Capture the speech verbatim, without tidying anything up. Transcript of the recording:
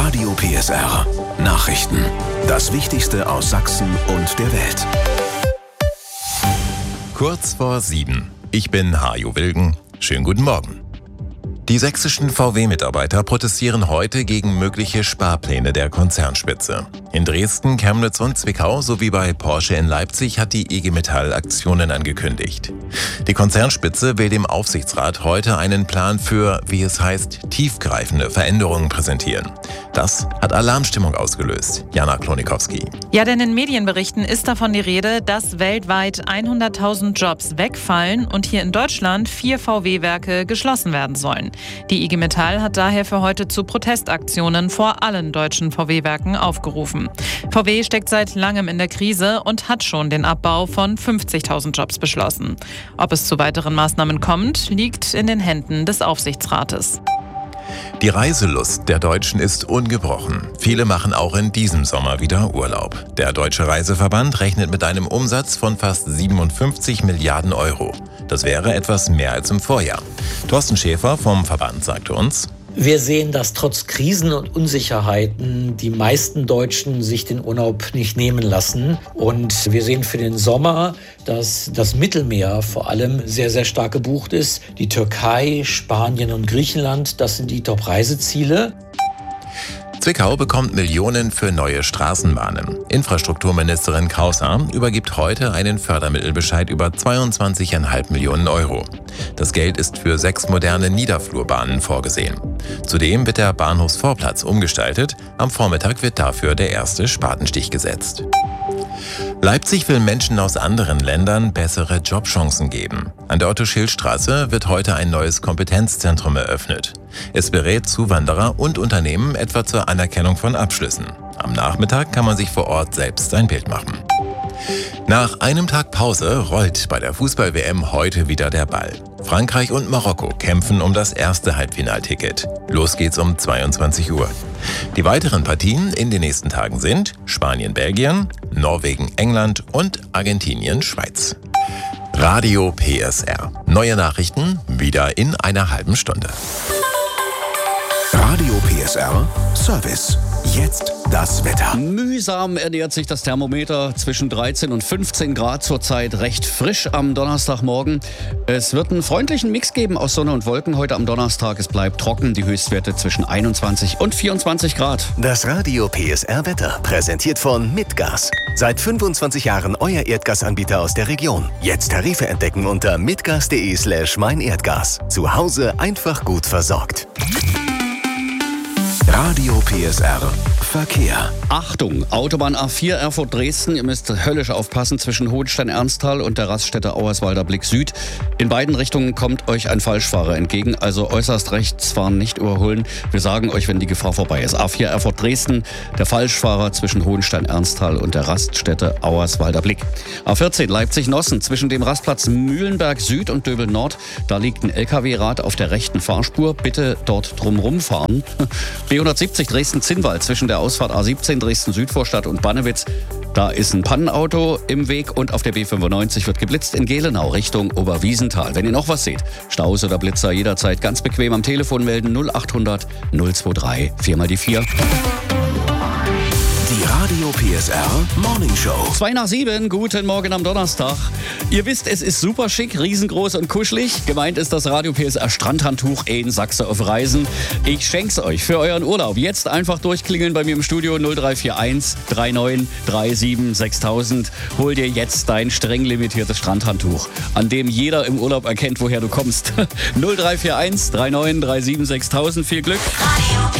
Radio P S R. Nachrichten. Das Wichtigste aus Sachsen und der Welt. Kurz vor sieben. Ich bin Hajo Wilgen. Schönen guten Morgen. Die sächsischen V W-Mitarbeiter protestieren heute gegen mögliche Sparpläne der Konzernspitze. In Dresden, Chemnitz und Zwickau sowie bei Porsche in Leipzig hat die I G Metall Aktionen angekündigt. Die Konzernspitze will dem Aufsichtsrat heute einen Plan für, wie es heißt, tiefgreifende Veränderungen präsentieren. Das hat Alarmstimmung ausgelöst. Jana Klonikowski. Ja, denn in Medienberichten ist davon die Rede, dass weltweit hunderttausend Jobs wegfallen und hier in Deutschland vier V W-Werke geschlossen werden sollen. Die I G Metall hat daher für heute zu Protestaktionen vor allen deutschen V W-Werken aufgerufen. V W steckt seit langem in der Krise und hat schon den Abbau von fünfzigtausend Jobs beschlossen. Ob es zu weiteren Maßnahmen kommt, liegt in den Händen des Aufsichtsrates. Die Reiselust der Deutschen ist ungebrochen. Viele machen auch in diesem Sommer wieder Urlaub. Der Deutsche Reiseverband rechnet mit einem Umsatz von fast siebenundfünfzig Milliarden Euro. Das wäre etwas mehr als im Vorjahr. Thorsten Schäfer vom Verband sagte uns: Wir sehen, dass trotz Krisen und Unsicherheiten die meisten Deutschen sich den Urlaub nicht nehmen lassen. Und wir sehen für den Sommer, dass das Mittelmeer vor allem sehr, sehr stark gebucht ist. Die Türkei, Spanien und Griechenland, das sind die Top-Reiseziele. Zwickau bekommt Millionen für neue Straßenbahnen. Infrastrukturministerin Kraushaar übergibt heute einen Fördermittelbescheid über zweiundzwanzig Komma fünf Millionen Euro. Das Geld ist für sechs moderne Niederflurbahnen vorgesehen. Zudem wird der Bahnhofsvorplatz umgestaltet. Am Vormittag wird dafür der erste Spatenstich gesetzt. Leipzig will Menschen aus anderen Ländern bessere Jobchancen geben. An der Otto-Schild-Straße wird heute ein neues Kompetenzzentrum eröffnet. Es berät Zuwanderer und Unternehmen etwa zur Anerkennung von Abschlüssen. Am Nachmittag kann man sich vor Ort selbst ein Bild machen. Nach einem Tag Pause rollt bei der Fußball-W M heute wieder der Ball. Frankreich und Marokko kämpfen um das erste Halbfinalticket. Los geht's um zweiundzwanzig Uhr. Die weiteren Partien in den nächsten Tagen sind Spanien-Belgien, Norwegen-England und Argentinien-Schweiz. Radio P S R. Neue Nachrichten wieder in einer halben Stunde. Radio P S R Service. Jetzt das Wetter. Mühsam ernährt sich das Thermometer zwischen dreizehn und fünfzehn Grad zurzeit. Recht frisch am Donnerstagmorgen. Es wird einen freundlichen Mix geben aus Sonne und Wolken heute am Donnerstag. Es bleibt trocken. Die Höchstwerte zwischen einundzwanzig und vierundzwanzig Grad. Das Radio P S R Wetter präsentiert von Mitgas. Seit fünfundzwanzig Jahren euer Erdgasanbieter aus der Region. Jetzt Tarife entdecken unter mitgas.de slash mein Erdgas. Zu Hause einfach gut versorgt. Radio P S R Verkehr. Achtung, Autobahn A vier Erfurt-Dresden. Ihr müsst höllisch aufpassen zwischen Hohenstein-Ernsthal und der Raststätte Auerswalder Blick Süd. In beiden Richtungen kommt euch ein Falschfahrer entgegen, also äußerst rechts fahren, nicht überholen. Wir sagen euch, wenn die Gefahr vorbei ist. A vier Erfurt-Dresden, der Falschfahrer zwischen Hohenstein-Ernsthal und der Raststätte Auerswalder Blick. A vierzehn Leipzig-Nossen, zwischen dem Rastplatz Mühlenberg Süd und Döbel Nord. Da liegt ein L K W-Rad auf der rechten Fahrspur. Bitte dort drumrum fahren. B hundertsiebzig Dresden-Zinnwald, zwischen der Ausfahrt A siebzehn Dresden-Südvorstadt und Bannewitz. Da ist ein Pannenauto im Weg und auf der B fünfundneunzig wird geblitzt in Gelenau Richtung Oberwiesenthal. Wenn ihr noch was seht, Staus oder Blitzer jederzeit ganz bequem am Telefon melden null achthundert null drei vier mal die vier. Die Radio P S R Morning Show. Zwei nach sieben, guten Morgen am Donnerstag. Ihr wisst, es ist super schick, riesengroß und kuschelig. Gemeint ist das Radio P S R Strandhandtuch in Sachse auf Reisen. Ich schenk's euch für euren Urlaub. Jetzt einfach durchklingeln bei mir im Studio null drei vier eins drei neun drei sieben sechstausend. Hol dir jetzt dein streng limitiertes Strandhandtuch, an dem jeder im Urlaub erkennt, woher du kommst. null drei vier eins drei neun drei sieben sechstausend. Viel Glück. Radio